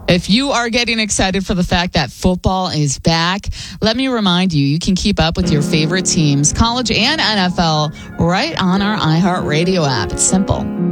If you are getting excited for the fact that football is back, let me remind you, you can keep up with your favorite teams, college and NFL, right on our iHeartRadio app. It's simple.